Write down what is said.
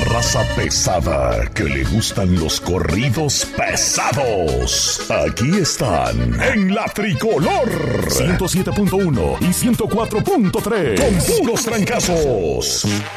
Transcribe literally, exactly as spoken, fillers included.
raza pesada que le gustan los corridos pesados. Aquí están en la Tricolor ciento siete punto uno y ciento cuatro punto tres con puros trancazos.